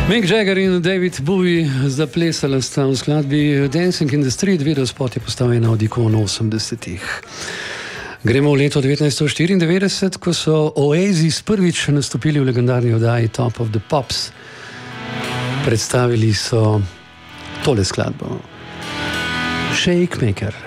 Mick Jagger in David Bowie zaplesala sta v skladbi Dancing in the Street, videospot je postal ena od ikon 80-ih. Gremo v leto 1994, ko so Oasis prvič nastopili v legendarni oddaji Top of the Pops. Predstavili so tole skladbo. Shake Maker.